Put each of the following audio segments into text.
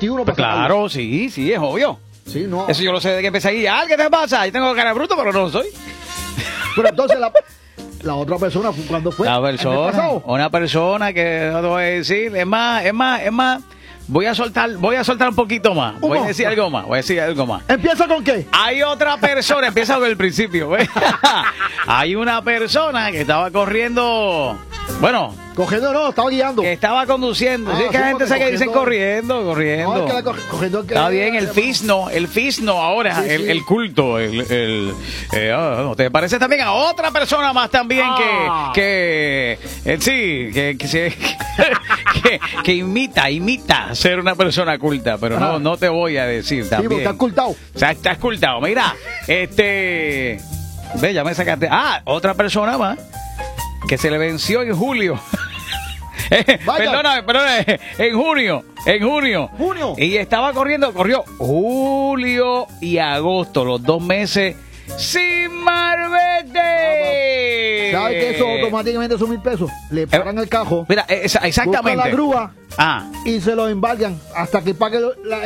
21 Pues para claro, sí, es obvio. Sí, no. Eso yo lo sé de que empecé ahí. ¿Qué te pasa? Yo tengo cara de bruto, pero no lo soy. Pero entonces la otra persona, ¿cuándo fue? Una persona que no te voy a decir, es más, voy a soltar un poquito más. Voy a decir algo más. ¿Empieza con qué? Hay otra persona, empieza con el principio, ¿ves? Hay una persona que estaba corriendo, bueno, cogiendo no, estaba guiando. que estaba conduciendo. Sí, que la gente sabe que dicen corriendo. No, es que cogiendo Está bien, el fisno ahora, sí. el culto, ¿te parece también a otra persona más también que imita ser una persona culta, pero no te voy a decir también. Sí, porque está ocultado. O sea, está ocultado. Mira, ve, ya me sacaste. Otra persona más que se le venció en julio. Perdóname, en junio. Y estaba corrió julio y agosto, los 2 meses sin marbete. ¿Sabes que eso automáticamente son $1,000? Le pagan el cajo. Mira, exactamente. Buscan la grúa y se lo embargan hasta que pague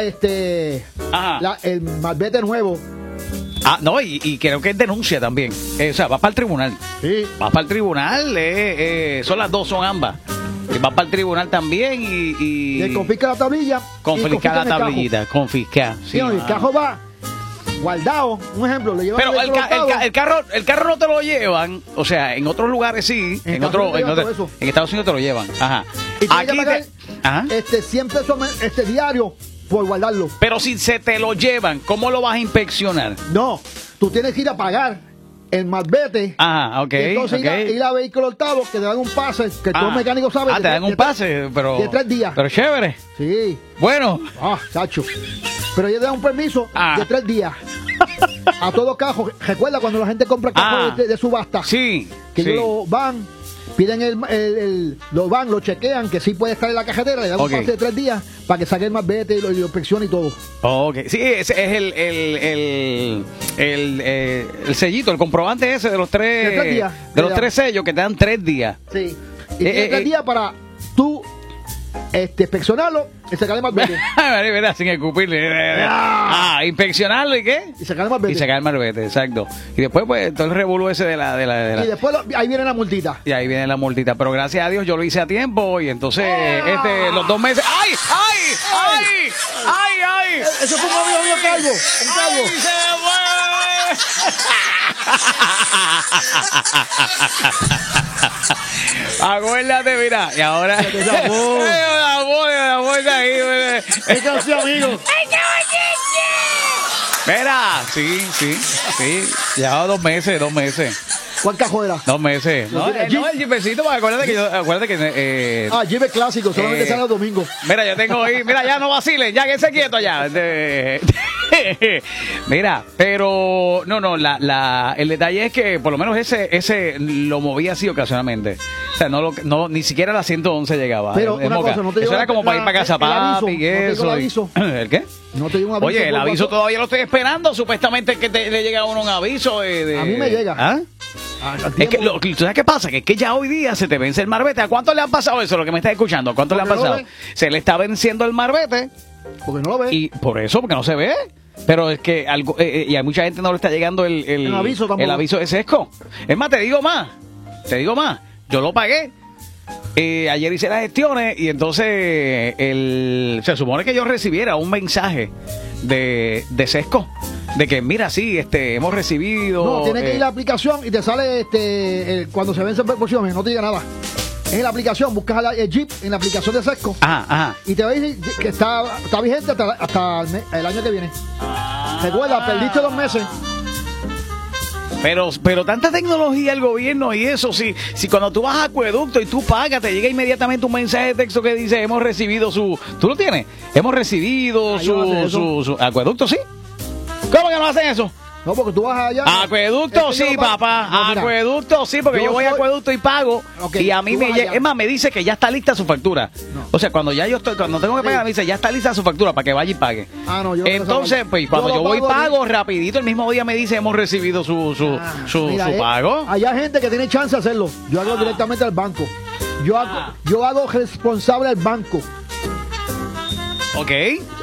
el marbete nuevo. No, y creo que es denuncia también. O sea, va para el tribunal. Sí. Va para el tribunal. Son las dos, son ambas. Y va para el tribunal también y le confisca la tablilla. Confisca la tablillita. Confisca. Sí, el cajo va guardado. Un ejemplo, lo llevan. Pero el carro no te lo llevan. O sea, en otros lugares sí. En Estados Unidos te lo llevan. Ajá. Y aquí que pagar, $100 diario por guardarlo. Pero si se te lo llevan, ¿cómo lo vas a inspeccionar? No, tú tienes que ir a pagar el marbete. Ok. Y entonces ir a vehículo hurtado, que te dan un pase, que todo mecánico sabe. Te dan un pase, pero de 3 días. Pero chévere. Sí. Bueno. Chacho. Pero ellos te dan un permiso de 3 días. A todo cajo. Recuerda cuando la gente compra cajos de subasta. Sí. Que ellos van, piden lo chequean, que sí puede estar en la cajetera, le dan un pase de 3 días para que saque el marbete y lo inspeccione y todo. Sí, ese es el sellito, el comprobante ese de los 3 días. De los 3 sellos que te dan 3 días. Sí. Y tienes 3 días para tú inspeccionarlo y sacarle marbete. Mira, sin escupirle. Inspeccionarlo y qué? Y sacar el marbete. Y sacar el marbete, exacto. Y después, pues, todo el revolú ese de la... Y después ahí viene la multita. Y ahí viene la multita. Pero gracias a Dios yo lo hice a tiempo y entonces, los 2 meses... ¡Ay! Eso fue un amigo mío calvo. Un calvo. ¡Ay, se mueve! Acuérdate, mira. Y ahora... Es canción, amigo. Mira, sí. Llevaba 2 meses. ¿Cuál cajo era? 2 meses. No, el jeepecito, porque acuérdate que Jeep es clásico, solamente sale los domingos. Mira, yo tengo ahí, mira, ya no vacilen, ya que se quieto allá. Mira, pero el detalle es que por lo menos ese lo movía así ocasionalmente. O sea, ni siquiera la 111 llegaba. Pero una cosa, no te eso era como para ir para casa, papi, y eso. ¿El qué? No te dio un aviso. Oye, el aviso todavía lo estoy esperando. Supuestamente que le llega a uno un aviso. A mí me llega. Es que, ¿tú sabes qué pasa? Que es que ya hoy día se te vence el marbete. ¿A cuánto le han pasado eso? Lo que me estás escuchando. ¿A cuánto le han pasado? Se le está venciendo el marbete. Porque no lo ve. Y por eso, porque no se ve. Pero es que y a mucha gente no le está llegando el aviso de sesco. Es más, te digo más. Yo lo pagué. Ayer hice las gestiones y entonces se supone que yo recibiera un mensaje de sesco. De que, mira, sí, hemos recibido... No, tienes que ir a la aplicación y te sale cuando se vence el próximo mes, no te diga nada. En la aplicación, buscas el Jeep en la aplicación de Sesco. Y te va a decir que está vigente hasta el año que viene. Recuerda, perdiste 2 meses. Pero tanta tecnología el gobierno y eso, si cuando tú vas a Acueducto y tú pagas, te llega inmediatamente un mensaje de texto que dice, hemos recibido su... ¿Tú lo tienes? Hemos recibido su Acueducto, ¿sí? ¿Cómo que no hacen eso? No, porque tú vas allá. Acueducto sí, papá. No, Acueducto sí, porque yo voy a Acueducto y pago. Y a mí me llega. Es más, me dice que ya está lista su factura. No. O sea, cuando tengo que pagar, me dice, ya está lista su factura para que vaya y pague. Entonces, pues cuando yo voy y pago, rapidito, el mismo día me dice, hemos recibido su pago. Hay gente que tiene chance de hacerlo. Yo hago directamente al banco. Yo hago responsable al banco. Ok.